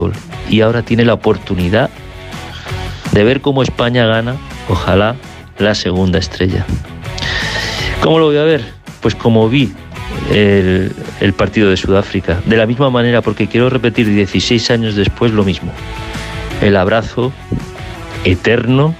y ahora tiene la oportunidad de ver cómo España gana, ojalá, la segunda estrella. ¿Cómo lo voy a ver? Pues como vi el partido de Sudáfrica, de la misma manera, porque quiero repetir 16 años después lo mismo. El abrazo eterno